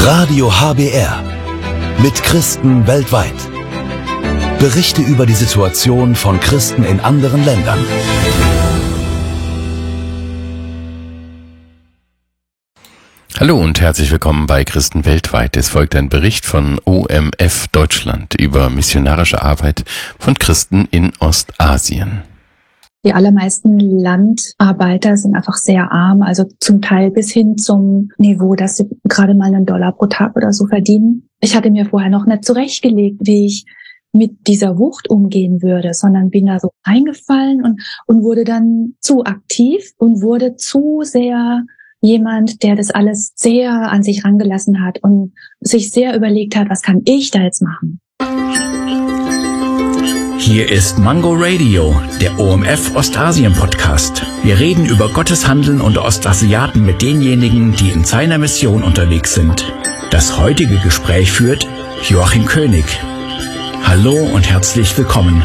Radio HBR mit Christen weltweit. Berichte über die Situation von Christen in anderen Ländern. Hallo und herzlich willkommen bei Christen weltweit. Es folgt ein Bericht von OMF Deutschland über missionarische Arbeit von Christen in Ostasien. Die allermeisten Landarbeiter sind einfach sehr arm, also zum Teil bis hin zum Niveau, dass sie gerade mal $1 pro Tag oder so verdienen. Ich hatte mir vorher noch nicht zurechtgelegt, wie ich mit dieser Wucht umgehen würde, sondern bin da so eingefallen und wurde dann zu aktiv und wurde zu sehr jemand, der das alles sehr an sich rangelassen hat und sich sehr überlegt hat, was kann ich da jetzt machen? Hier ist Mango Radio, der OMF Ostasien Podcast. Wir reden über Gottes Handeln unter Ostasiaten mit denjenigen, die in seiner Mission unterwegs sind. Das heutige Gespräch führt Joachim König. Hallo und herzlich willkommen.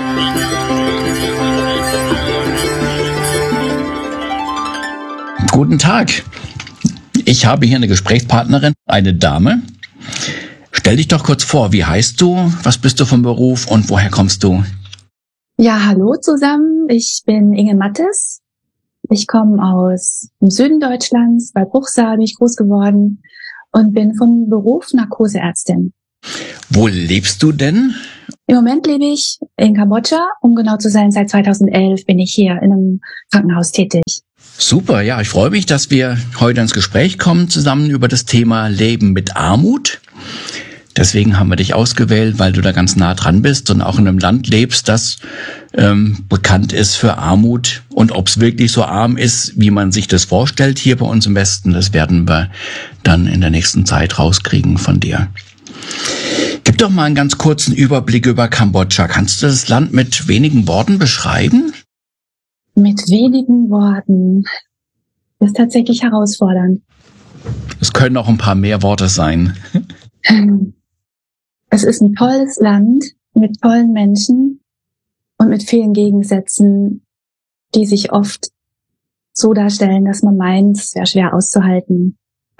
Guten Tag. Ich habe hier eine Gesprächspartnerin, eine Dame. Stell dich doch kurz vor, wie heißt du, was bist du vom Beruf und woher kommst du? Ja, hallo zusammen, ich bin Inge Mattes. Ich komme aus dem Süden Deutschlands, bei Bruchsal bin ich groß geworden und bin von Beruf Narkoseärztin. Wo lebst du denn? Im Moment lebe ich in Kambodscha, um genau zu sein, seit 2011 bin ich hier in einem Krankenhaus tätig. Super, ja, ich freue mich, dass wir heute ins Gespräch kommen zusammen über das Thema Leben mit Armut. Deswegen haben wir dich ausgewählt, weil du da ganz nah dran bist und auch in einem Land lebst, das bekannt ist für Armut. Und ob es wirklich so arm ist, wie man sich das vorstellt hier bei uns im Westen, das werden wir dann in der nächsten Zeit rauskriegen von dir. Gib doch mal einen ganz kurzen Überblick über Kambodscha. Kannst du das Land mit wenigen Worten beschreiben? Mit wenigen Worten. Das ist tatsächlich herausfordernd. Es können auch ein paar mehr Worte sein. Es ist ein tolles Land mit tollen Menschen und mit vielen Gegensätzen, die sich oft so darstellen, dass man meint, es wäre schwer auszuhalten.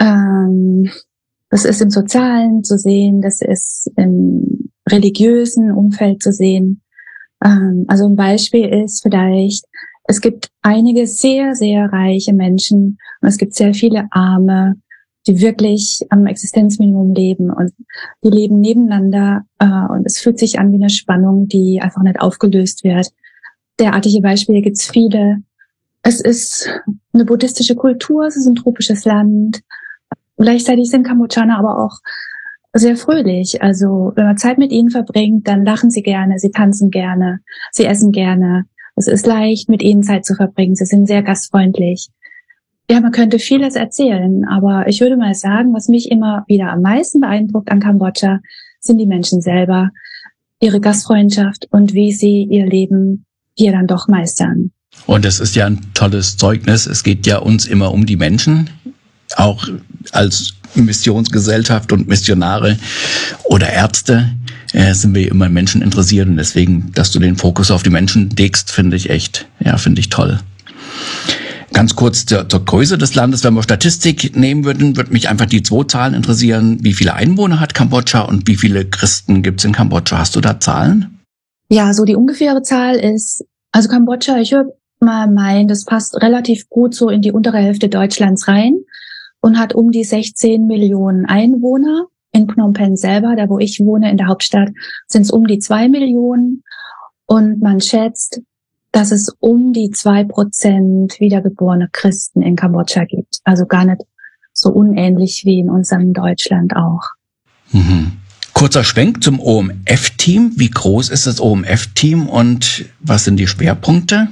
Das ist im Sozialen zu sehen, das ist im religiösen Umfeld zu sehen. Also ein Beispiel ist vielleicht, es gibt einige sehr, sehr reiche Menschen und es gibt sehr viele Arme, die wirklich am Existenzminimum leben und die leben nebeneinander und es fühlt sich an wie eine Spannung, die einfach nicht aufgelöst wird. Derartige Beispiele gibt's viele. Es ist eine buddhistische Kultur, es ist ein tropisches Land. Gleichzeitig sind Kambodschaner aber auch sehr fröhlich. Also wenn man Zeit mit ihnen verbringt, dann lachen sie gerne, sie tanzen gerne, sie essen gerne. Es ist leicht, mit ihnen Zeit zu verbringen. Sie sind sehr gastfreundlich. Ja, man könnte vieles erzählen, aber ich würde mal sagen, was mich immer wieder am meisten beeindruckt an Kambodscha, sind die Menschen selber, ihre Gastfreundschaft und wie sie ihr Leben hier dann doch meistern. Und das ist ja ein tolles Zeugnis. Es geht ja uns immer um die Menschen, auch als Missionsgesellschaft und Missionare oder Ärzte sind wir immer Menschen interessiert und deswegen, dass du den Fokus auf die Menschen legst, finde ich toll. Ganz kurz zur Größe des Landes, wenn wir Statistik nehmen würden, würde mich einfach die 2 Zahlen interessieren. Wie viele Einwohner hat Kambodscha und wie viele Christen gibt es in Kambodscha? Hast du da Zahlen? Ja, so die ungefähre Zahl ist, also Kambodscha, ich würde mal meinen, das passt relativ gut so in die untere Hälfte Deutschlands rein und hat um die 16 Millionen Einwohner. In Phnom Penh selber, da wo ich wohne, in der Hauptstadt, sind es um die 2 Millionen und man schätzt, dass es um die 2% wiedergeborene Christen in Kambodscha gibt. Also gar nicht so unähnlich wie in unserem Deutschland auch. Mhm. Kurzer Schwenk zum OMF-Team. Wie groß ist das OMF-Team und was sind die Schwerpunkte?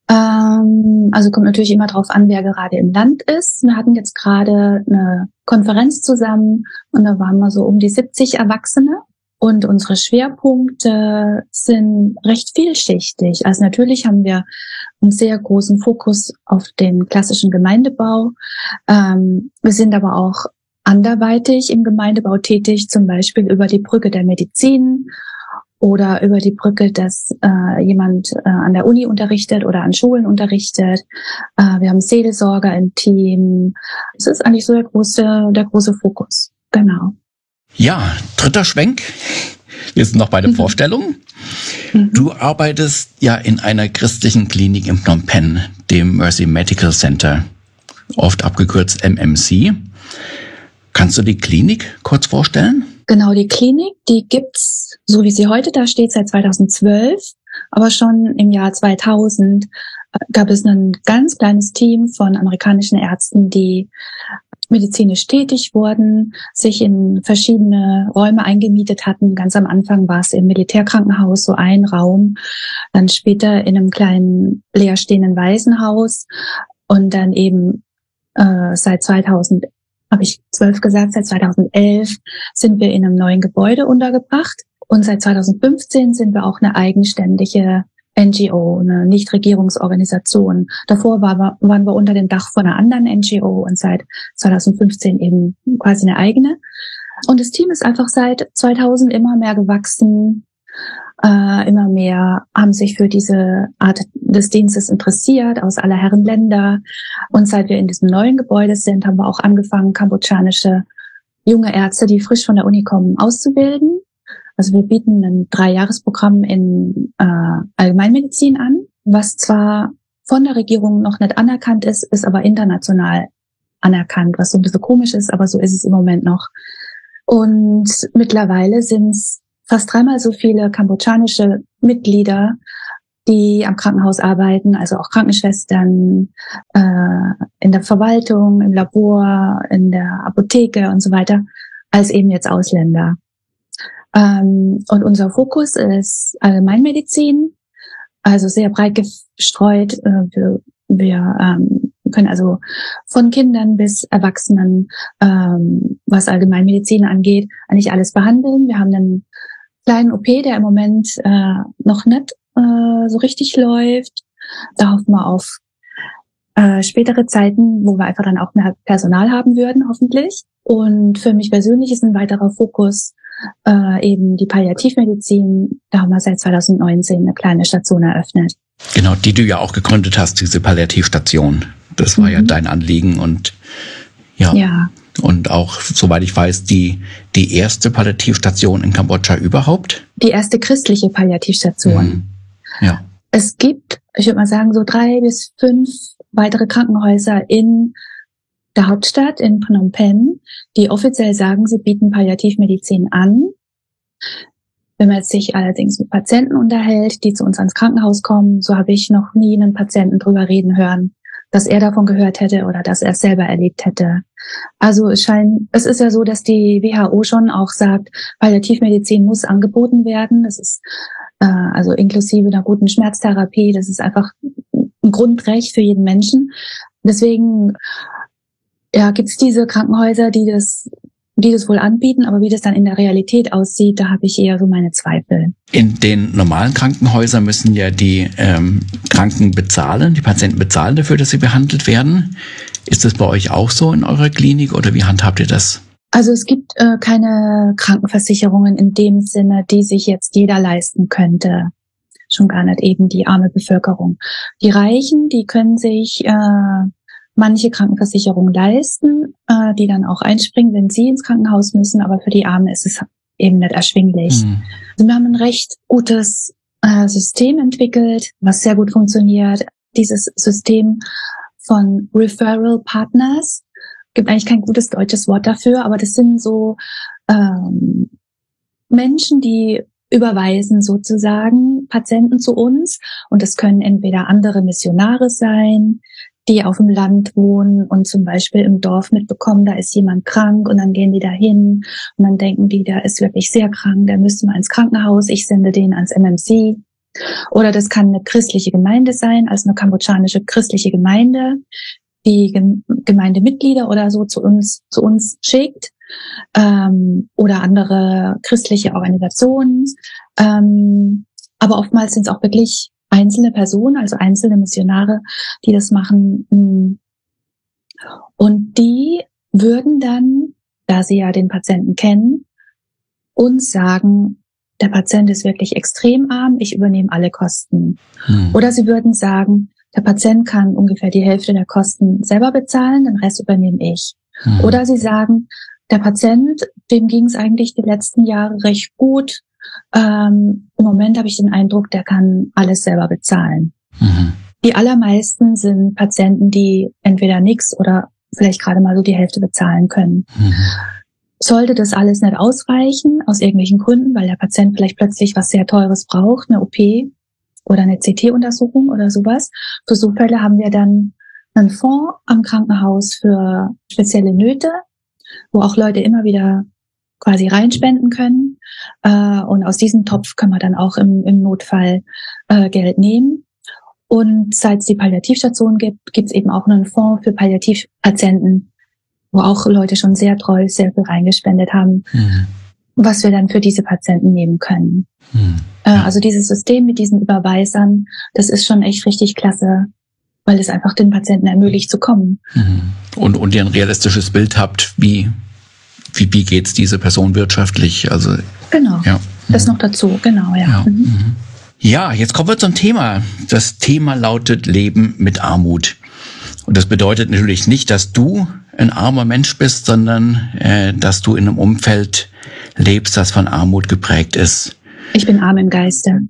Also kommt natürlich immer drauf an, wer gerade im Land ist. Wir hatten jetzt gerade eine Konferenz zusammen und da waren wir so um die 70 Erwachsene. Und unsere Schwerpunkte sind recht vielschichtig. Also natürlich haben wir einen sehr großen Fokus auf den klassischen Gemeindebau. Wir sind aber auch anderweitig im Gemeindebau tätig, zum Beispiel über die Brücke der Medizin oder über die Brücke, dass jemand an der Uni unterrichtet oder an Schulen unterrichtet. Wir haben Seelsorger im Team. Das ist eigentlich so der große Fokus. Genau. Ja, dritter Schwenk. Wir sind noch bei der Vorstellung. Du arbeitest ja in einer christlichen Klinik in Phnom Penh, dem Mercy Medical Center, oft abgekürzt MMC. Kannst du die Klinik kurz vorstellen? Genau, die Klinik, die gibt's, so wie sie heute da steht, seit 2012. Aber schon im Jahr 2000 gab es ein ganz kleines Team von amerikanischen Ärzten, die medizinisch tätig wurden, sich in verschiedene Räume eingemietet hatten. Ganz am Anfang war es im Militärkrankenhaus so ein Raum, dann später in einem kleinen leerstehenden Waisenhaus und dann eben seit 2000, habe ich 12 gesagt, seit 2011 sind wir in einem neuen Gebäude untergebracht und seit 2015 sind wir auch eine eigenständige NGO, eine Nichtregierungsorganisation. Davor waren wir unter dem Dach von einer anderen NGO und seit 2015 eben quasi eine eigene. Und das Team ist einfach seit 2000 immer mehr gewachsen, immer mehr haben sich für diese Art des Dienstes interessiert aus aller Herren Länder. Und seit wir in diesem neuen Gebäude sind, haben wir auch angefangen, kambodschanische junge Ärzte, die frisch von der Uni kommen, auszubilden. Also wir bieten ein 3-Jahres-Programm in Allgemeinmedizin an, was zwar von der Regierung noch nicht anerkannt ist, ist aber international anerkannt, was so ein bisschen komisch ist, aber so ist es im Moment noch. Und mittlerweile sind es fast 3-mal so viele kambodschanische Mitglieder, die am Krankenhaus arbeiten, also auch Krankenschwestern, in der Verwaltung, im Labor, in der Apotheke und so weiter, als eben jetzt Ausländer. Und unser Fokus ist Allgemeinmedizin, also sehr breit gestreut. Wir können also von Kindern bis Erwachsenen, was Allgemeinmedizin angeht, eigentlich alles behandeln. Wir haben einen kleinen OP, der im Moment noch nicht so richtig läuft. Da hoffen wir auf spätere Zeiten, wo wir einfach dann auch mehr Personal haben würden, hoffentlich. Und für mich persönlich ist ein weiterer Fokus eben die Palliativmedizin. Da haben wir seit 2019 eine kleine Station eröffnet. Genau, die du ja auch gegründet hast, diese Palliativstation. Das war ja dein Anliegen und ja. Und auch, soweit ich weiß, die erste Palliativstation in Kambodscha überhaupt? Die erste christliche Palliativstation. Ja. Es gibt, ich würde mal sagen, so 3 bis 5 weitere Krankenhäuser in der Hauptstadt, in Phnom Penh, die offiziell sagen, sie bieten Palliativmedizin an. Wenn man sich allerdings mit Patienten unterhält, die zu uns ans Krankenhaus kommen, so habe ich noch nie einen Patienten drüber reden hören, dass er davon gehört hätte oder dass er es selber erlebt hätte. Also es ist ja so, dass die WHO schon auch sagt, Palliativmedizin muss angeboten werden. Das ist also inklusive einer guten Schmerztherapie. Das ist einfach ein Grundrecht für jeden Menschen. Deswegen gibt es diese Krankenhäuser, die das wohl anbieten, aber wie das dann in der Realität aussieht, da habe ich eher so meine Zweifel. In den normalen Krankenhäusern müssen ja die Kranken bezahlen, die Patienten bezahlen dafür, dass sie behandelt werden. Ist das bei euch auch so in eurer Klinik oder wie handhabt ihr das? Also es gibt keine Krankenversicherungen in dem Sinne, die sich jetzt jeder leisten könnte. Schon gar nicht eben die arme Bevölkerung. Die Reichen, die können sich manche Krankenversicherungen leisten, die dann auch einspringen, wenn sie ins Krankenhaus müssen, aber für die Armen ist es eben nicht erschwinglich. Also wir haben ein recht gutes System entwickelt, was sehr gut funktioniert. Dieses System von Referral Partners, gibt eigentlich kein gutes deutsches Wort dafür, aber das sind so Menschen, die überweisen sozusagen Patienten zu uns und es können entweder andere Missionare sein, die auf dem Land wohnen und zum Beispiel im Dorf mitbekommen, da ist jemand krank und dann gehen die da hin und dann denken die, der ist wirklich sehr krank, der müsste mal ins Krankenhaus, ich sende den ans MMC. Oder das kann eine christliche Gemeinde sein, also eine kambodschanische christliche Gemeinde, die Gemeindemitglieder oder so zu uns schickt, oder andere christliche Organisationen. Aber oftmals sind es auch wirklich einzelne Personen, also einzelne Missionare, die das machen. Und die würden dann, da sie ja den Patienten kennen, uns sagen, der Patient ist wirklich extrem arm, ich übernehme alle Kosten. Oder sie würden sagen, der Patient kann ungefähr die Hälfte der Kosten selber bezahlen, den Rest übernehme ich. Oder sie sagen, der Patient, dem ging es eigentlich die letzten Jahre recht gut. Im Moment habe ich den Eindruck, der kann alles selber bezahlen. Mhm. Die allermeisten sind Patienten, die entweder nichts oder vielleicht gerade mal so die Hälfte bezahlen können. Mhm. Sollte das alles nicht ausreichen, aus irgendwelchen Gründen, weil der Patient vielleicht plötzlich was sehr Teures braucht, eine OP oder eine CT-Untersuchung oder sowas, für so Fälle haben wir dann einen Fonds am Krankenhaus für spezielle Nöte, wo auch Leute immer wieder quasi reinspenden können. Und aus diesem Topf können wir dann auch im Notfall Geld nehmen. Und seit es die Palliativstation gibt es eben auch einen Fonds für Palliativpatienten, wo auch Leute schon sehr treu sehr viel reingespendet haben, was wir dann für diese Patienten nehmen können. Also dieses System mit diesen Überweisern, das ist schon echt richtig klasse, weil es einfach den Patienten ermöglicht zu kommen. Und ihr ein realistisches Bild habt, wie geht's diese Person wirtschaftlich? Also genau, ja. Das noch dazu, genau, ja. Ja, jetzt kommen wir zum Thema. Das Thema lautet Leben mit Armut. Und das bedeutet natürlich nicht, dass du ein armer Mensch bist, sondern dass du in einem Umfeld lebst, das von Armut geprägt ist. Ich bin arm im Geiste.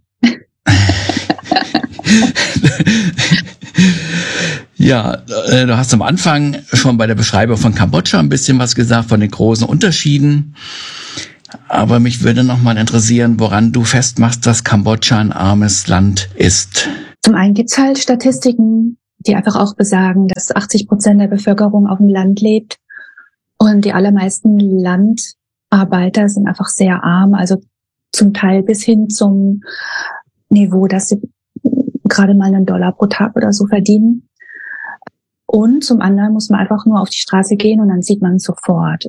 Ja, du hast am Anfang schon bei der Beschreibung von Kambodscha ein bisschen was gesagt, von den großen Unterschieden. Aber mich würde noch mal interessieren, woran du festmachst, dass Kambodscha ein armes Land ist. Zum einen gibt's halt Statistiken, die einfach auch besagen, dass 80% der Bevölkerung auf dem Land lebt. Und die allermeisten Landarbeiter sind einfach sehr arm, also zum Teil bis hin zum Niveau, dass sie gerade mal $1 pro Tag oder so verdienen. Und zum anderen muss man einfach nur auf die Straße gehen und dann sieht man es sofort.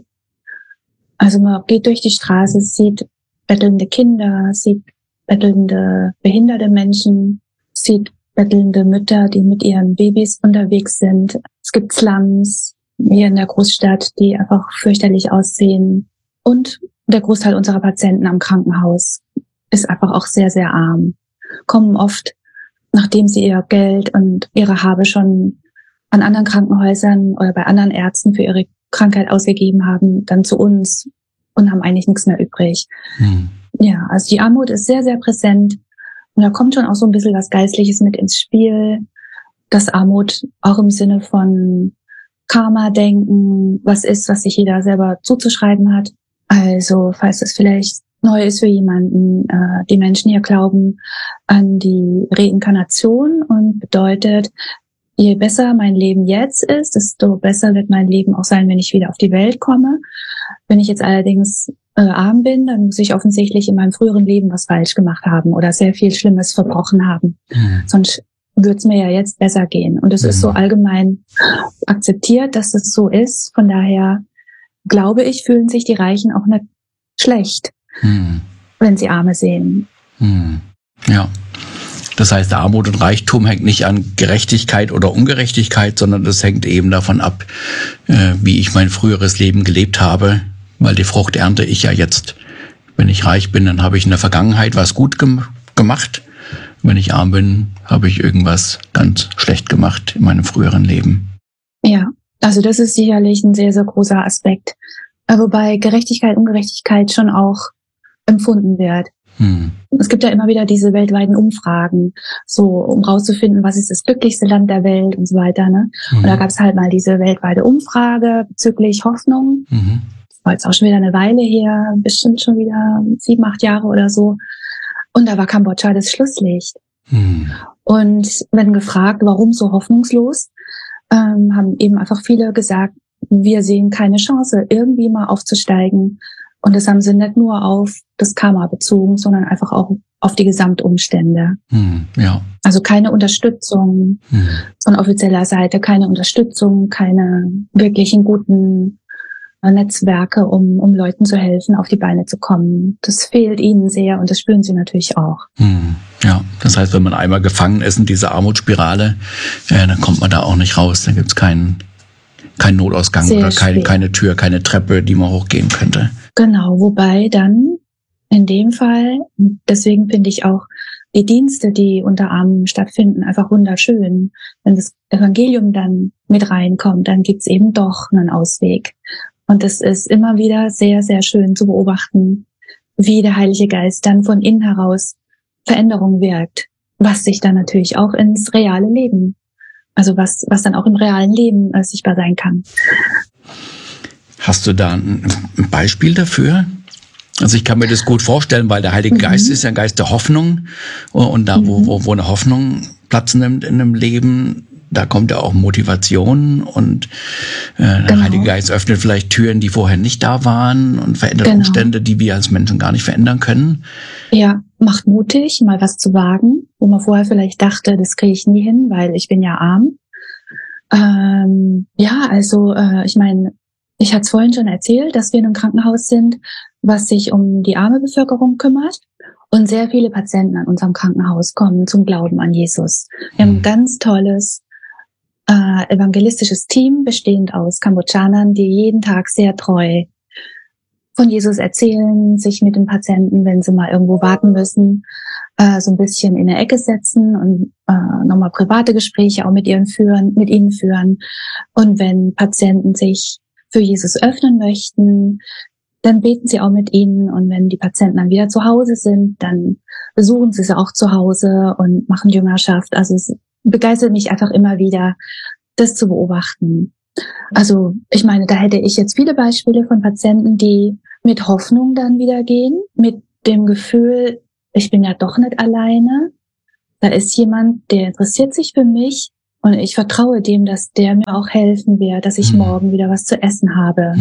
Also man geht durch die Straße, sieht bettelnde Kinder, sieht bettelnde behinderte Menschen, sieht bettelnde Mütter, die mit ihren Babys unterwegs sind. Es gibt Slums hier in der Großstadt, die einfach fürchterlich aussehen. Und der Großteil unserer Patienten am Krankenhaus ist einfach auch sehr, sehr arm. Kommen oft, nachdem sie ihr Geld und ihre Habe schon an anderen Krankenhäusern oder bei anderen Ärzten für ihre Krankheit ausgegeben haben, dann zu uns und haben eigentlich nichts mehr übrig. Ja, also die Armut ist sehr, sehr präsent und da kommt schon auch so ein bisschen was Geistliches mit ins Spiel, dass Armut auch im Sinne von Karma-Denken was ist, was sich jeder selber zuzuschreiben hat. Also falls es vielleicht neu ist für jemanden, die Menschen hier glauben an die Reinkarnation und bedeutet, je besser mein Leben jetzt ist, desto besser wird mein Leben auch sein, wenn ich wieder auf die Welt komme. Wenn ich jetzt allerdings arm bin, dann muss ich offensichtlich in meinem früheren Leben was falsch gemacht haben oder sehr viel Schlimmes verbrochen haben. Sonst würde es mir ja jetzt besser gehen. Und es ist so allgemein akzeptiert, dass es so ist. Von daher glaube ich, fühlen sich die Reichen auch nicht schlecht, wenn sie Arme sehen. Ja. Das heißt, Armut und Reichtum hängt nicht an Gerechtigkeit oder Ungerechtigkeit, sondern das hängt eben davon ab, wie ich mein früheres Leben gelebt habe, weil die Frucht ernte ich ja jetzt. Wenn ich reich bin, dann habe ich in der Vergangenheit was gut gemacht. Wenn ich arm bin, habe ich irgendwas ganz schlecht gemacht in meinem früheren Leben. Ja, also das ist sicherlich ein sehr, sehr großer Aspekt. Wobei Gerechtigkeit, Ungerechtigkeit schon auch empfunden wird. Es gibt ja immer wieder diese weltweiten Umfragen, so um rauszufinden, was ist das glücklichste Land der Welt und so weiter. Ne? Und da gab es halt mal diese weltweite Umfrage bezüglich Hoffnung. Das war jetzt auch schon wieder eine Weile her, bestimmt schon wieder 7, 8 Jahre oder so. Und da war Kambodscha das Schlusslicht. Und wenn gefragt, warum so hoffnungslos, haben eben einfach viele gesagt, wir sehen keine Chance, irgendwie mal aufzusteigen. Und das haben sie nicht nur auf das Karma bezogen, sondern einfach auch auf die Gesamtumstände. Ja. Also keine Unterstützung von offizieller Seite, keine Unterstützung, keine wirklichen guten Netzwerke, um Leuten zu helfen, auf die Beine zu kommen. Das fehlt ihnen sehr und das spüren sie natürlich auch. Ja, das heißt, wenn man einmal gefangen ist in dieser Armutsspirale, dann kommt man da auch nicht raus. Dann gibt's keinen Notausgang sehr oder keine Tür, keine Treppe, die man hochgehen könnte. Genau, wobei dann in dem Fall, deswegen finde ich auch die Dienste, die unter Armen stattfinden, einfach wunderschön. Wenn das Evangelium dann mit reinkommt, dann gibt's eben doch einen Ausweg. Und es ist immer wieder sehr, sehr schön zu beobachten, wie der Heilige Geist dann von innen heraus Veränderung wirkt, was sich dann natürlich auch ins reale Leben, also was dann auch im realen Leben sichtbar sein kann. Hast du da ein Beispiel dafür? Also ich kann mir das gut vorstellen, weil der Heilige Geist ist ja ein Geist der Hoffnung. Und da, wo eine Hoffnung Platz nimmt in einem Leben, da kommt ja auch Motivation und der Heilige Geist öffnet vielleicht Türen, die vorher nicht da waren und verändert Umstände, die wir als Menschen gar nicht verändern können. Ja, macht mutig, mal was zu wagen, wo man vorher vielleicht dachte, das kriege ich nie hin, weil ich bin ja arm. Ich meine, ich hatte es vorhin schon erzählt, dass wir in einem Krankenhaus sind, was sich um die arme Bevölkerung kümmert. Und sehr viele Patienten an unserem Krankenhaus kommen zum Glauben an Jesus. Wir haben ein ganz tolles evangelistisches Team, bestehend aus Kambodschanern, die jeden Tag sehr treu von Jesus erzählen, sich mit den Patienten, wenn sie mal irgendwo warten müssen, so ein bisschen in eine Ecke setzen und nochmal private Gespräche auch mit ihnen führen. Und wenn Patienten sich für Jesus öffnen möchten, dann beten sie auch mit ihnen. Und wenn die Patienten dann wieder zu Hause sind, dann besuchen sie auch zu Hause und machen Jüngerschaft. Also es begeistert mich einfach immer wieder, das zu beobachten. Also ich meine, da hätte ich jetzt viele Beispiele von Patienten, die mit Hoffnung dann wieder gehen, mit dem Gefühl, ich bin ja doch nicht alleine. Da ist jemand, der interessiert sich für mich und ich vertraue dem, dass der mir auch helfen wird, dass ich morgen wieder was zu essen habe.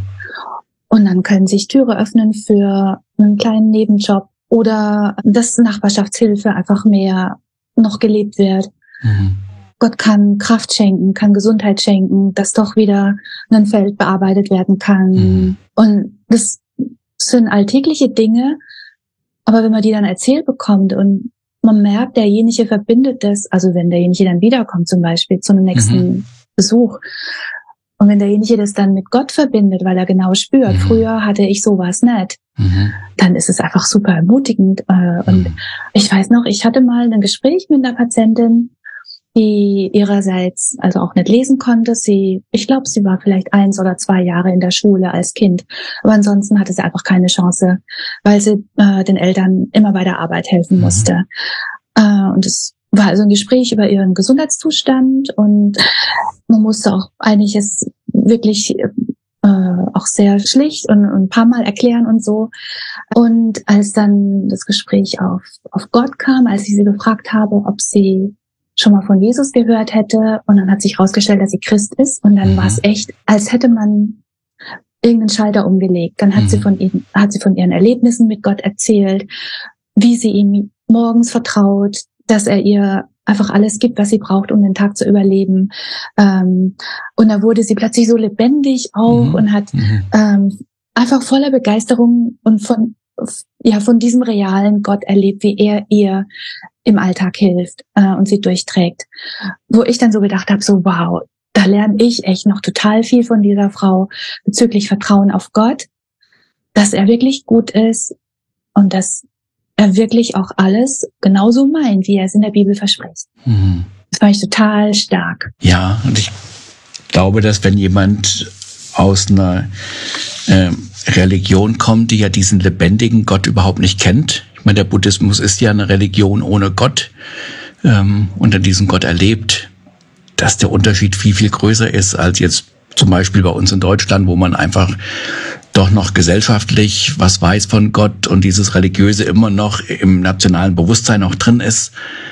Und dann können sich Türe öffnen für einen kleinen Nebenjob oder dass Nachbarschaftshilfe einfach mehr noch gelebt wird. Gott kann Kraft schenken, kann Gesundheit schenken, dass doch wieder ein Feld bearbeitet werden kann. Und das sind alltägliche Dinge, aber wenn man die dann erzählt bekommt und man merkt, derjenige verbindet das, also wenn derjenige dann wiederkommt zum Beispiel zu einem nächsten Besuch, und wenn derjenige das dann mit Gott verbindet, weil er genau spürt, früher hatte ich sowas nicht, dann ist es einfach super ermutigend. Und ich weiß noch, ich hatte mal ein Gespräch mit einer Patientin, die ihrerseits also auch nicht lesen konnte. Ich glaube, sie war vielleicht 1 oder 2 Jahre in der Schule als Kind. Aber ansonsten hatte sie einfach keine Chance, weil sie den Eltern immer bei der Arbeit helfen musste. Und es war also ein Gespräch über ihren Gesundheitszustand und man musste auch einiges wirklich auch sehr schlicht und ein paar Mal erklären und so. Und als dann das Gespräch auf Gott kam, als ich sie gefragt habe, ob sie schon mal von Jesus gehört hätte, und dann hat sich herausgestellt, dass sie Christ ist, und dann war es echt, als hätte man irgendeinen Schalter umgelegt. Dann hat sie von ihren Erlebnissen mit Gott erzählt, wie sie ihm morgens vertraut, dass er ihr einfach alles gibt, was sie braucht, um den Tag zu überleben. Und da wurde sie plötzlich so lebendig auch und hat einfach voller Begeisterung und von diesem realen Gott erlebt, wie er ihr im Alltag hilft und sie durchträgt. Wo ich dann so gedacht habe, so wow, da lerne ich echt noch total viel von dieser Frau bezüglich Vertrauen auf Gott, dass er wirklich gut ist und dass er wirklich auch alles genauso meint, wie er es in der Bibel verspricht. Das fand ich total stark. Ja, und ich glaube, dass wenn jemand aus einer Religion kommt, die ja diesen lebendigen Gott überhaupt nicht kennt, ich meine, der Buddhismus ist ja eine Religion ohne Gott, und dann diesen Gott erlebt, dass der Unterschied viel, viel größer ist als jetzt zum Beispiel bei uns in Deutschland, wo man einfach doch noch gesellschaftlich was weiß von Gott und dieses Religiöse immer noch im nationalen Bewusstsein auch drin ist.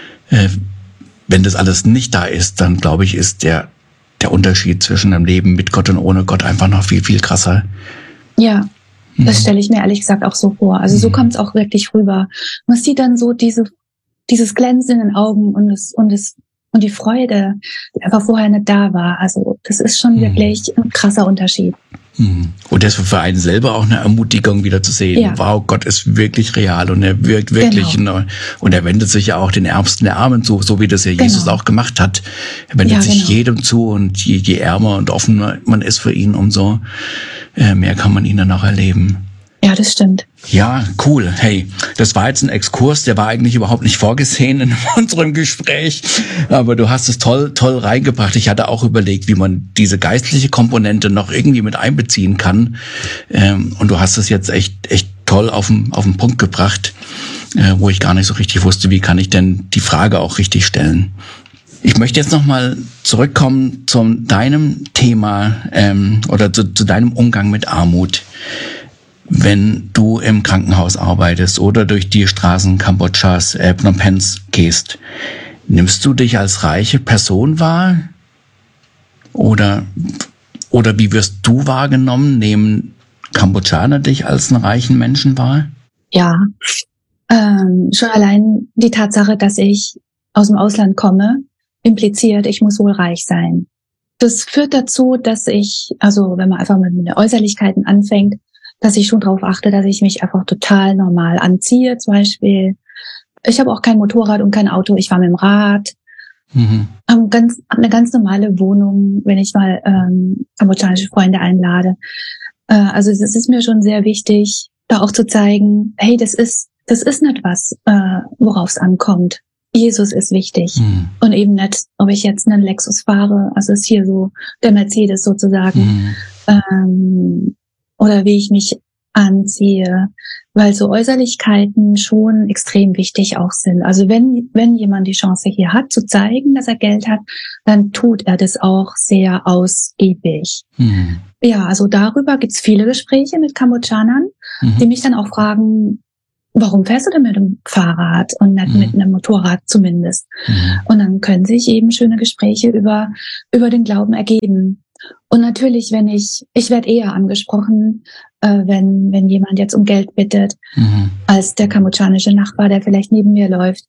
Wenn das alles nicht da ist, dann glaube ich, ist der Unterschied zwischen einem Leben mit Gott und ohne Gott einfach noch viel, viel krasser. Ja, das stelle ich mir ehrlich gesagt auch so vor. Also so kommt es auch wirklich rüber. Man sieht dann so dieses Glänzen in den Augen und die Freude, die einfach vorher nicht da war. Also das ist schon wirklich ein krasser Unterschied. Und das war für einen selber auch eine Ermutigung, wieder zu sehen, ja, wow, Gott ist wirklich real und er wirkt wirklich. Genau. Und er wendet sich ja auch den Ärmsten der Armen zu, so wie das ja Jesus auch gemacht hat. Er wendet sich jedem zu, und je ärmer und offener man ist für ihn, umso mehr kann man ihn dann auch erleben. Ja, das stimmt. Ja, cool. Hey, das war jetzt ein Exkurs, der war eigentlich überhaupt nicht vorgesehen in unserem Gespräch, aber du hast es toll reingebracht. Ich hatte auch überlegt, wie man diese geistliche Komponente noch irgendwie mit einbeziehen kann, und du hast es jetzt echt toll auf den Punkt gebracht, wo ich gar nicht so richtig wusste, wie kann ich denn die Frage auch richtig stellen. Ich möchte jetzt nochmal zurückkommen zu deinem Thema oder zu deinem Umgang mit Armut. Wenn du im Krankenhaus arbeitest oder durch die Straßen Kambodschas, Phnom Penhs gehst, nimmst du dich als reiche Person wahr? Oder wie wirst du wahrgenommen? Nehmen Kambodschaner dich als einen reichen Menschen wahr? Ja, schon allein die Tatsache, dass ich aus dem Ausland komme, impliziert, ich muss wohl reich sein. Das führt dazu, dass ich, also wenn man einfach mit den Äußerlichkeiten anfängt, dass ich schon darauf achte, dass ich mich einfach total normal anziehe. Zum Beispiel, ich habe auch kein Motorrad und kein Auto, ich fahre mit dem Rad. Hab eine ganz normale Wohnung, wenn ich mal kambodschanische Freunde einlade. Also es ist mir schon sehr wichtig, da auch zu zeigen, hey, das ist nicht was, worauf es ankommt. Jesus ist wichtig. Und eben nicht, ob ich jetzt einen Lexus fahre, also ist hier so der Mercedes sozusagen, oder wie ich mich anziehe, weil so Äußerlichkeiten schon extrem wichtig auch sind. Also wenn jemand die Chance hier hat, zu zeigen, dass er Geld hat, dann tut er das auch sehr ausgiebig. Ja, also darüber gibt's viele Gespräche mit Kambodschanern, die mich dann auch fragen, warum fährst du denn mit dem Fahrrad und nicht mit einem Motorrad zumindest? Und dann können sich eben schöne Gespräche über den Glauben ergeben. Und natürlich, ich werde eher angesprochen, wenn jemand jetzt um Geld bittet, als der kambodschanische Nachbar, der vielleicht neben mir läuft.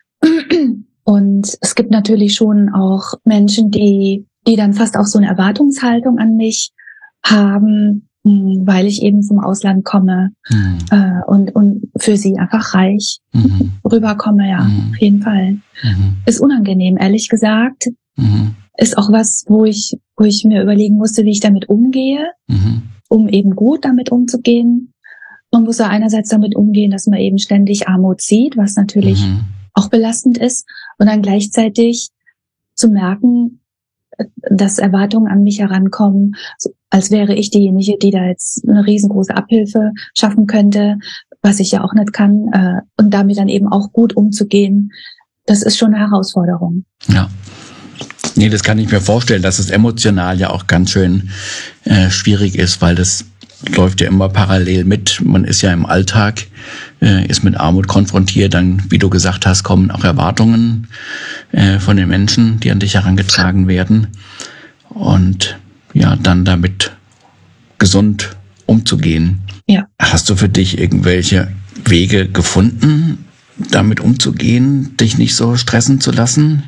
Und es gibt natürlich schon auch Menschen, die dann fast auch so eine Erwartungshaltung an mich haben, weil ich eben vom Ausland komme und für sie einfach reich rüberkomme, ja, auf jeden Fall. Ist unangenehm, ehrlich gesagt. Ist auch was, wo ich mir überlegen musste, wie ich damit umgehe, um eben gut damit umzugehen. Man muss ja einerseits damit umgehen, dass man eben ständig Armut sieht, was natürlich auch belastend ist, und dann gleichzeitig zu merken, dass Erwartungen an mich herankommen, als wäre ich diejenige, die da jetzt eine riesengroße Abhilfe schaffen könnte, was ich ja auch nicht kann, und damit dann eben auch gut umzugehen. Das ist schon eine Herausforderung. Ja. Nee, das kann ich mir vorstellen, dass es emotional ja auch ganz schön schwierig ist, weil das läuft ja immer parallel mit. Man ist ja im Alltag, ist mit Armut konfrontiert, dann, wie du gesagt hast, kommen auch Erwartungen von den Menschen, die an dich herangetragen werden. Und ja, dann damit gesund umzugehen. Ja. Hast du für dich irgendwelche Wege gefunden, damit umzugehen, dich nicht so stressen zu lassen?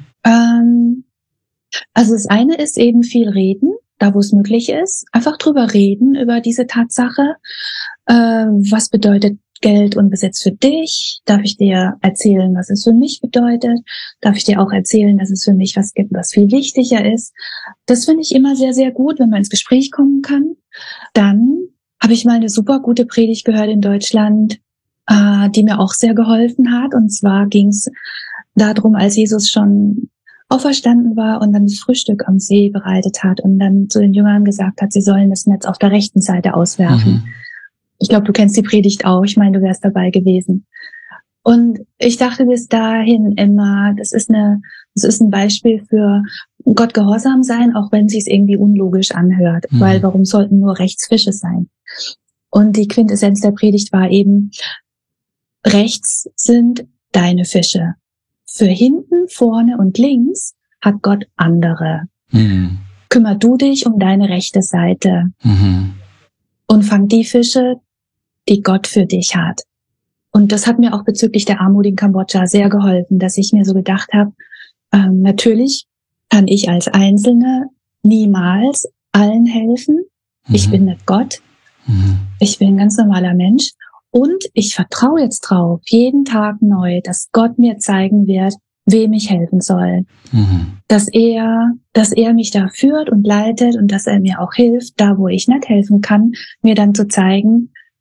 Also das eine ist eben viel reden, da wo es möglich ist. Einfach drüber reden, über diese Tatsache. Was bedeutet Geld und Besitz für dich? Darf ich dir erzählen, was es für mich bedeutet? Darf ich dir auch erzählen, dass es für mich was gibt, was viel wichtiger ist? Das finde ich immer sehr, sehr gut, wenn man ins Gespräch kommen kann. Dann habe ich mal eine super gute Predigt gehört in Deutschland, die mir auch sehr geholfen hat. Und zwar ging es darum, als Jesus schon auferstanden war und dann das Frühstück am See bereitet hat und dann zu den Jüngern gesagt hat, sie sollen das Netz auf der rechten Seite auswerfen. Ich glaube, du kennst die Predigt auch. Ich meine, du wärst dabei gewesen. Und ich dachte bis dahin immer, das ist ein Beispiel für Gott gehorsam sein, auch wenn es sich irgendwie unlogisch anhört. Weil warum sollten nur rechts Fische sein? Und die Quintessenz der Predigt war eben, rechts sind deine Fische. Für hinten, vorne und links hat Gott andere. Kümmer du dich um deine rechte Seite und fang die Fische, die Gott für dich hat. Und das hat mir auch bezüglich der Armut in Kambodscha sehr geholfen, dass ich mir so gedacht habe, natürlich kann ich als Einzelne niemals allen helfen. Ich bin nicht Gott. Ich bin ein ganz normaler Mensch. Und ich vertraue jetzt drauf, jeden Tag neu, dass Gott mir zeigen wird, wem ich helfen soll. Dass er mich da führt und leitet und dass er mir auch hilft, da wo ich nicht helfen kann, mir dann zu zeigen,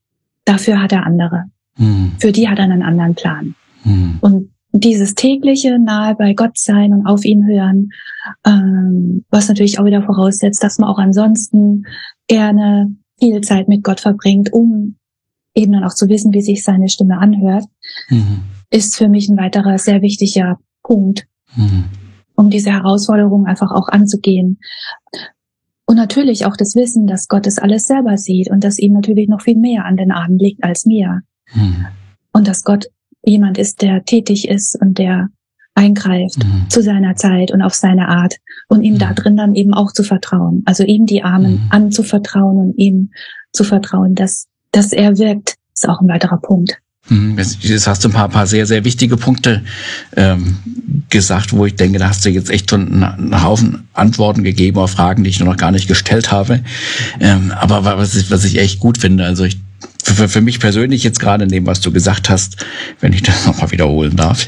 dafür hat er andere. Für die hat er einen anderen Plan. Und dieses tägliche nahe bei Gott sein und auf ihn hören, was natürlich auch wieder voraussetzt, dass man auch ansonsten gerne viel Zeit mit Gott verbringt, um eben dann auch zu wissen, wie sich seine Stimme anhört, ist für mich ein weiterer sehr wichtiger Punkt, um diese Herausforderung einfach auch anzugehen. Und natürlich auch das Wissen, dass Gott das alles selber sieht und dass ihm natürlich noch viel mehr an den Armen liegt als mir. Und dass Gott jemand ist, der tätig ist und der eingreift zu seiner Zeit und auf seine Art und ihm da drin dann eben auch zu vertrauen. Also ihm die Armen anzuvertrauen und ihm zu vertrauen, dass er wirkt, ist auch ein weiterer Punkt. Jetzt hast du ein paar sehr, sehr wichtige Punkte gesagt, wo ich denke, da hast du jetzt echt schon einen Haufen Antworten gegeben auf Fragen, die ich noch gar nicht gestellt habe. Aber was ich echt gut finde, also für mich persönlich jetzt gerade in dem, was du gesagt hast, wenn ich das nochmal wiederholen darf,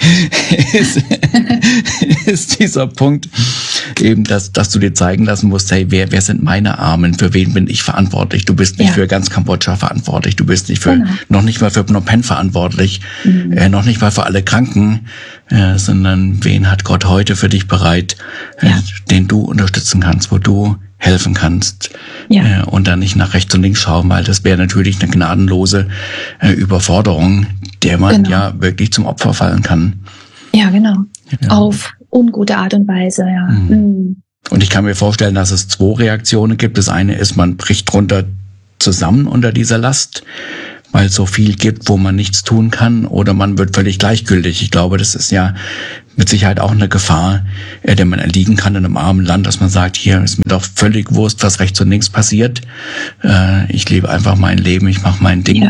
ist dieser Punkt eben, dass du dir zeigen lassen musst, hey, wer sind meine Armen? Für wen bin ich verantwortlich? Du bist nicht für ganz Kambodscha verantwortlich. Du bist nicht noch nicht mal für Phnom Penh verantwortlich, noch nicht mal für alle Kranken, sondern wen hat Gott heute für dich bereit, den du unterstützen kannst, wo du helfen kannst, und dann nicht nach rechts und links schauen, weil das wäre natürlich eine gnadenlose Überforderung, der man wirklich zum Opfer fallen kann. Ja, genau. Auf ungute Art und Weise, Und ich kann mir vorstellen, dass es 2 Reaktionen gibt. Das eine ist, man bricht drunter zusammen unter dieser Last, weil es so viel gibt, wo man nichts tun kann, oder man wird völlig gleichgültig. Ich glaube, das ist ja mit Sicherheit auch eine Gefahr, der man erliegen kann in einem armen Land, dass man sagt, hier ist mir doch völlig Wurst, was rechts und links passiert. Ich lebe einfach mein Leben, ich mache mein Ding.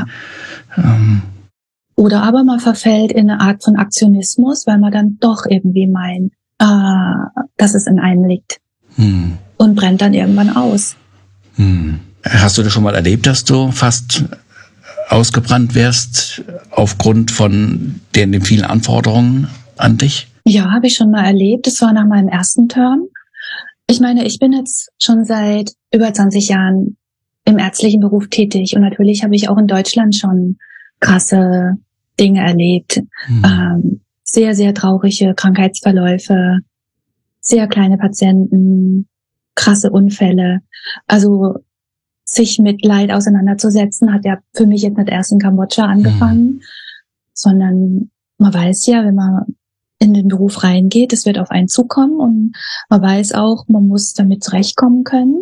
Oder aber man verfällt in eine Art von Aktionismus, weil man dann doch irgendwie meint, dass es in einem liegt. Und brennt dann irgendwann aus. Hast du das schon mal erlebt, dass du fast ausgebrannt wärst aufgrund von den vielen Anforderungen an dich? Ja, habe ich schon mal erlebt. Das war nach meinem ersten Term. Ich meine, ich bin jetzt schon seit über 20 Jahren im ärztlichen Beruf tätig und natürlich habe ich auch in Deutschland schon krasse Dinge erlebt. Sehr, sehr traurige Krankheitsverläufe, sehr kleine Patienten, krasse Unfälle. Also sich mit Leid auseinanderzusetzen, hat ja für mich jetzt nicht erst in Kambodscha angefangen, sondern man weiß ja, wenn man in den Beruf reingeht, es wird auf einen zukommen und man weiß auch, man muss damit zurechtkommen können,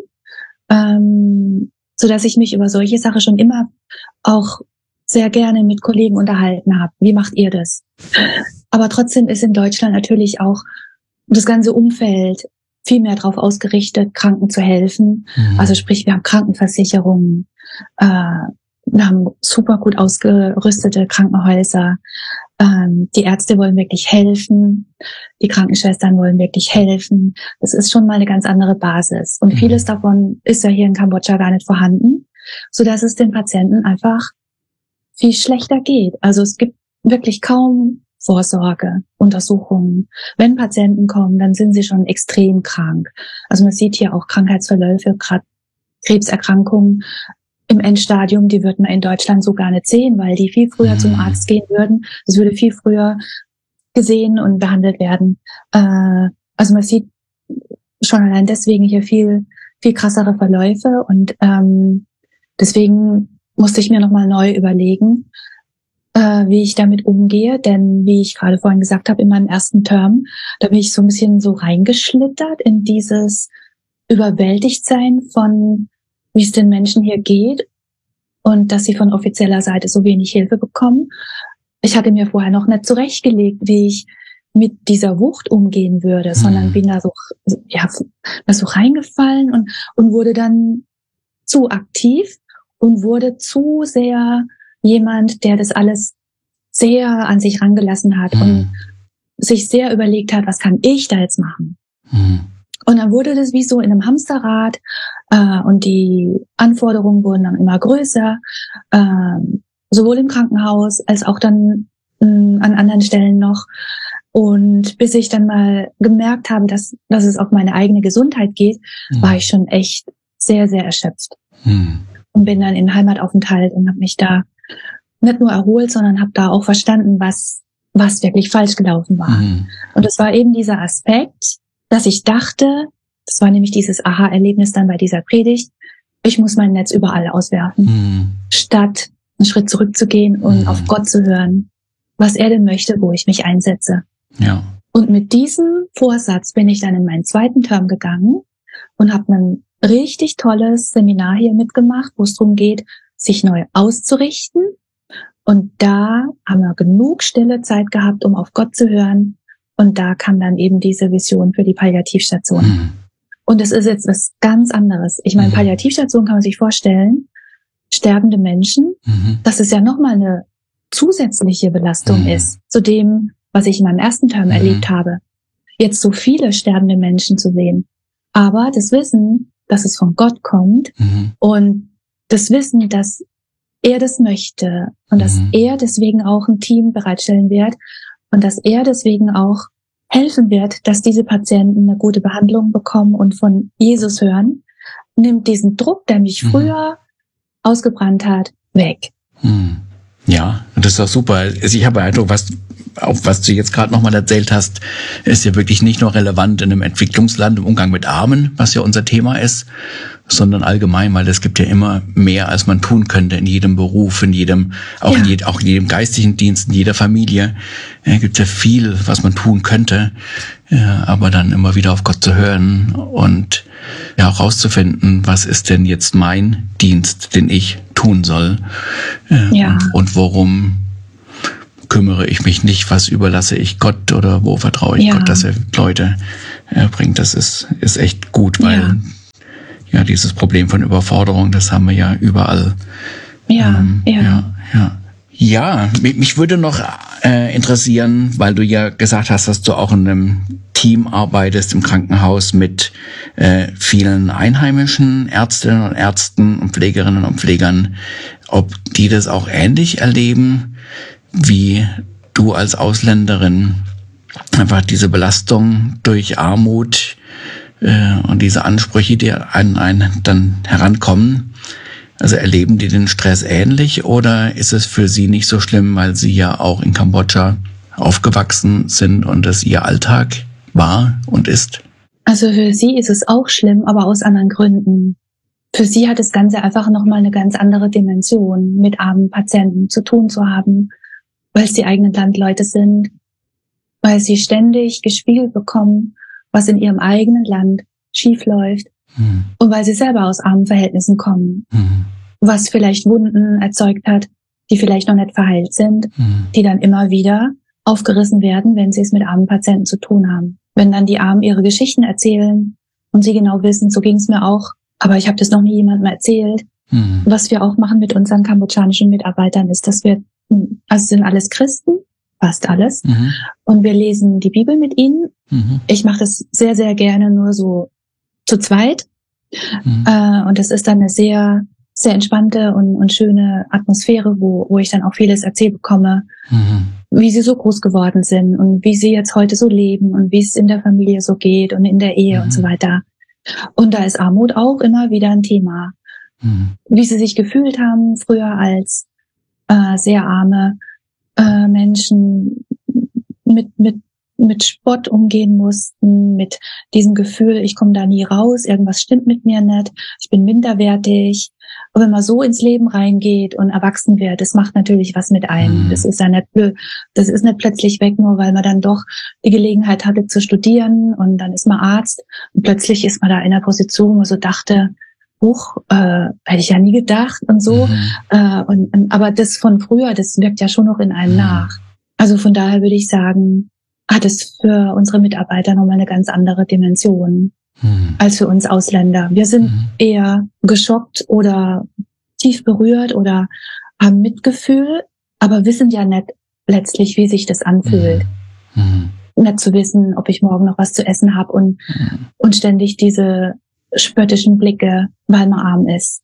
so dass ich mich über solche Sachen schon immer auch sehr gerne mit Kollegen unterhalten habe. Wie macht ihr das? Aber trotzdem ist in Deutschland natürlich auch das ganze Umfeld viel mehr darauf ausgerichtet, Kranken zu helfen. Also sprich, wir haben Krankenversicherungen, wir haben super gut ausgerüstete Krankenhäuser. Die Ärzte wollen wirklich helfen, die Krankenschwestern wollen wirklich helfen. Das ist schon mal eine ganz andere Basis. Und vieles davon ist ja hier in Kambodscha gar nicht vorhanden, so dass es den Patienten einfach viel schlechter geht. Also es gibt wirklich kaum Vorsorge, Untersuchungen. Wenn Patienten kommen, dann sind sie schon extrem krank. Also man sieht hier auch Krankheitsverläufe, gerade Krebserkrankungen im Endstadium, die wird man in Deutschland so gar nicht sehen, weil die viel früher zum Arzt gehen würden. Das würde viel früher gesehen und behandelt werden. Also man sieht schon allein deswegen hier viel krassere Verläufe und deswegen musste ich mir nochmal neu überlegen, wie ich damit umgehe, denn wie ich gerade vorhin gesagt habe, in meinem ersten Term, da bin ich so ein bisschen so reingeschlittert in dieses Überwältigtsein von, wie es den Menschen hier geht und dass sie von offizieller Seite so wenig Hilfe bekommen. Ich hatte mir vorher noch nicht zurechtgelegt, wie ich mit dieser Wucht umgehen würde, sondern bin da so reingefallen und wurde dann zu aktiv und wurde zu sehr jemand, der das alles sehr an sich rangelassen hat und sich sehr überlegt hat, was kann ich da jetzt machen? Und dann wurde das wie so in einem Hamsterrad und die Anforderungen wurden dann immer größer, sowohl im Krankenhaus als auch dann an anderen Stellen noch. Und bis ich dann mal gemerkt habe, dass es auf meine eigene Gesundheit geht, war ich schon echt sehr, sehr erschöpft. Und und bin dann in Heimataufenthalt und habe mich da nicht nur erholt, sondern habe da auch verstanden, was wirklich falsch gelaufen war. Und es war eben dieser Aspekt, dass ich dachte, das war nämlich dieses Aha-Erlebnis dann bei dieser Predigt, ich muss mein Netz überall auswerfen, statt einen Schritt zurückzugehen und auf Gott zu hören, was er denn möchte, wo ich mich einsetze. Ja. Und mit diesem Vorsatz bin ich dann in meinen zweiten Term gegangen und habe ein richtig tolles Seminar hier mitgemacht, wo es darum geht, sich neu auszurichten. Und da haben wir genug stille Zeit gehabt, um auf Gott zu hören. Und da kam dann eben diese Vision für die Palliativstation. Und es ist jetzt was ganz anderes. Ich meine, Palliativstation kann man sich vorstellen, sterbende Menschen, dass es ja nochmal eine zusätzliche Belastung ist zu dem, was ich in meinem ersten Term erlebt habe. Jetzt so viele sterbende Menschen zu sehen. Aber das Wissen, dass es von Gott kommt und das Wissen, dass er das möchte und dass er deswegen auch ein Team bereitstellen wird und dass er deswegen auch helfen wird, dass diese Patienten eine gute Behandlung bekommen und von Jesus hören, nimmt diesen Druck, der mich früher ausgebrannt hat, weg. Ja, das ist doch super. Also ich habe Eindruck, was du jetzt gerade nochmal erzählt hast, ist ja wirklich nicht nur relevant in einem Entwicklungsland im Umgang mit Armen, was ja unser Thema ist, sondern allgemein, weil es gibt ja immer mehr, als man tun könnte in jedem Beruf, in jedem geistigen Dienst, in jeder Familie. Gibt ja viel, was man tun könnte, aber dann immer wieder auf Gott zu hören und ja auch rauszufinden, was ist denn jetzt mein Dienst, den ich tun soll und worum kümmere ich mich nicht, was überlasse ich Gott oder wo vertraue ich Gott, dass er Leute bringt. Das ist echt gut, weil dieses Problem von Überforderung, das haben wir ja überall. Ja, mich würde noch interessieren, weil du ja gesagt hast, dass du auch in einem Team arbeitest im Krankenhaus mit vielen einheimischen Ärztinnen und Ärzten und Pflegerinnen und Pflegern, ob die das auch ähnlich erleben, wie du als Ausländerin einfach diese Belastung durch Armut und diese Ansprüche, die an einen dann herankommen. Also erleben die den Stress ähnlich oder ist es für sie nicht so schlimm, weil sie ja auch in Kambodscha aufgewachsen sind und das ihr Alltag war und ist? Also für sie ist es auch schlimm, aber aus anderen Gründen. Für sie hat das Ganze einfach nochmal eine ganz andere Dimension, mit armen Patienten zu tun zu haben, weil es die eigenen Landleute sind, weil sie ständig gespiegelt bekommen, was in ihrem eigenen Land schief läuft und weil sie selber aus armen Verhältnissen kommen, was vielleicht Wunden erzeugt hat, die vielleicht noch nicht verheilt sind, die dann immer wieder aufgerissen werden, wenn sie es mit armen Patienten zu tun haben. Wenn dann die Armen ihre Geschichten erzählen und sie genau wissen, so ging es mir auch, aber ich habe das noch nie jemandem erzählt. Was wir auch machen mit unseren kambodschanischen Mitarbeitern ist, dass wir, also sind alles Christen, fast alles, und wir lesen die Bibel mit ihnen. Ich mache das sehr, sehr gerne nur so zu zweit. Und das ist dann eine sehr, sehr entspannte und schöne Atmosphäre, wo ich dann auch vieles erzählt bekomme, wie sie so groß geworden sind und wie sie jetzt heute so leben und wie es in der Familie so geht und in der Ehe und so weiter. Und da ist Armut auch immer wieder ein Thema. Wie sie sich gefühlt haben früher als sehr arme Menschen mit Spott umgehen mussten, mit diesem Gefühl, ich komme da nie raus, irgendwas stimmt mit mir nicht, ich bin minderwertig. Und wenn man so ins Leben reingeht und erwachsen wird, das macht natürlich was mit einem. Das ist ja nicht, das ist nicht plötzlich weg, nur weil man dann doch die Gelegenheit hatte zu studieren und dann ist man Arzt und plötzlich ist man da in einer Position, wo man so dachte, hätte ich ja nie gedacht und so. Aber das von früher, das wirkt ja schon noch in einem nach. Also von daher würde ich sagen, hat es für unsere Mitarbeiter nochmal eine ganz andere Dimension als für uns Ausländer. Wir sind eher geschockt oder tief berührt oder haben Mitgefühl, aber wissen ja nicht letztlich, wie sich das anfühlt. Nicht zu wissen, ob ich morgen noch was zu essen habe und ständig diese spöttischen Blicke, weil man arm ist.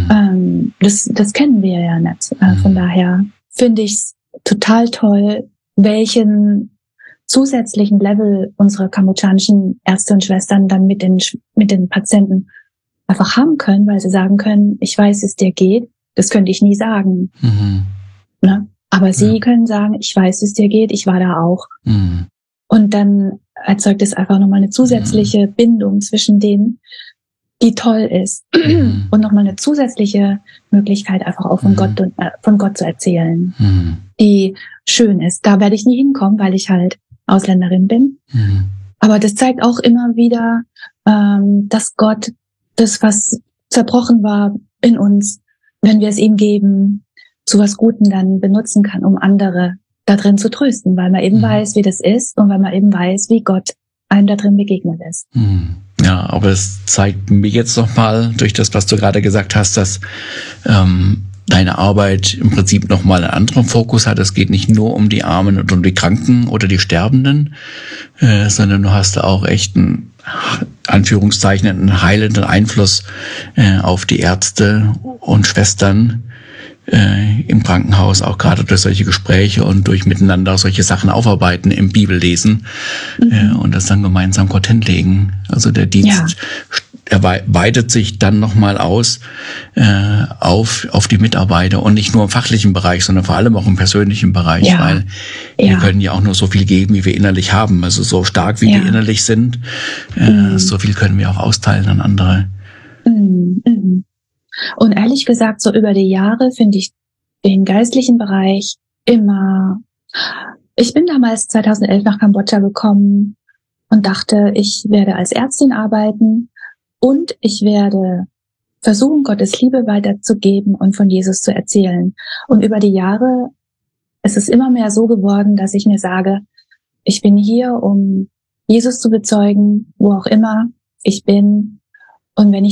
Das kennen wir ja nicht. Von daher finde ich es total toll, welchen zusätzlichen Level unsere kambodschanischen Ärzte und Schwestern dann mit den Patienten einfach haben können, weil sie sagen können, ich weiß, wie es dir geht. Das könnte ich nie sagen. Ne? Aber sie können sagen, ich weiß, wie es dir geht, ich war da auch. Und dann erzeugt es einfach nochmal eine zusätzliche Bindung zwischen denen, die toll ist. Und nochmal eine zusätzliche Möglichkeit, einfach auch von Gott zu erzählen, die schön ist. Da werde ich nie hinkommen, weil ich halt Ausländerin bin. Aber das zeigt auch immer wieder, dass Gott das, was zerbrochen war in uns, wenn wir es ihm geben, zu was Gutem dann benutzen kann, um andere da drin zu trösten, weil man eben weiß, wie das ist und weil man eben weiß, wie Gott einem da drin begegnet ist. Ja, aber es zeigt mir jetzt nochmal durch das, was du gerade gesagt hast, dass deine Arbeit im Prinzip nochmal einen anderen Fokus hat. Es geht nicht nur um die Armen und um die Kranken oder die Sterbenden, sondern du hast auch echt einen, Anführungszeichen, einen heilenden Einfluss auf die Ärzte und Schwestern im Krankenhaus, auch gerade durch solche Gespräche und durch miteinander solche Sachen aufarbeiten im Bibellesen und das dann gemeinsam Gott hinlegen. Also der Dienst er weitet sich dann nochmal aus auf die Mitarbeiter und nicht nur im fachlichen Bereich, sondern vor allem auch im persönlichen Bereich, weil wir können ja auch nur so viel geben, wie wir innerlich haben. Also so stark, wie wir innerlich sind, so viel können wir auch austeilen an andere. Und ehrlich gesagt, so über die Jahre finde ich den geistlichen Bereich immer... Ich bin damals 2011 nach Kambodscha gekommen und dachte, ich werde als Ärztin arbeiten und ich werde versuchen, Gottes Liebe weiterzugeben und von Jesus zu erzählen. Und über die Jahre ist es immer mehr so geworden, dass ich mir sage, ich bin hier, um Jesus zu bezeugen, wo auch immer ich bin. Und wenn ich